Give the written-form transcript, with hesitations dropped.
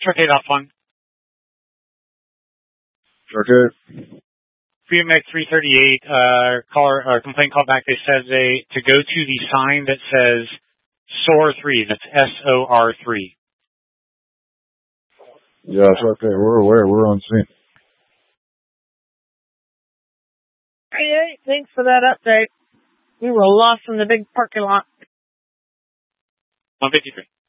Truck 8 off 1. Truck 8. BMX 338, complaint call back. They says to go to the sign that says SOAR 3. That's SOR 3. Yeah, Truck 8. We're aware. We're on scene. Hey, thanks for that update. We were lost in the big parking lot. 153.